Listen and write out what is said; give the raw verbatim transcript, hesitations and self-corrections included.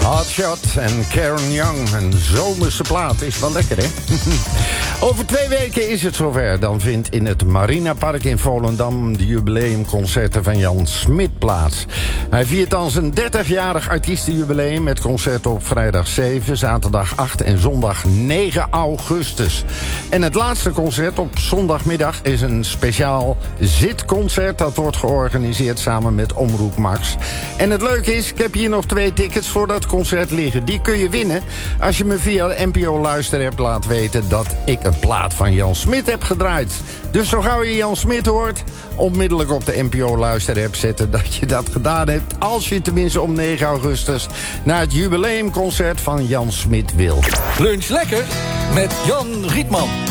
Hotshot en Karen Young. Een zomerse plaat is wel lekker, hè? Over twee weken is het zover. Dan vindt in het Marinapark in Volendam de jubileumconcerten van Jan Smit plaats. Hij viert dan zijn dertigjarig artiestenjubileum met concerten op vrijdag zeven, zaterdag acht en zondag negen augustus. En het laatste concert op zondagmiddag is een speciaal zitconcert. Dat wordt georganiseerd samen met Omroep Max. En het leuke is, ik heb hier nog twee tickets voor dat concert liggen. Die kun je winnen als je me via de N P O Luisterapp laat weten dat ik een plaat van Jan Smit heb gedraaid. Dus zo gauw je Jan Smit hoort, onmiddellijk op de N P O Luisterapp zetten dat je dat gedaan hebt. Als je tenminste om negen augustus naar het jubileumconcert van Jan Smit wil. Lunch lekker met Jan Rietman.